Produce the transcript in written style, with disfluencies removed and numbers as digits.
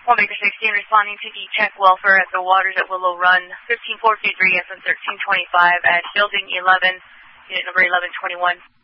Baker 16 responding to the check welfare at the waters at Willow Run, 15423 FM 1325 at Building 11, unit number 1121.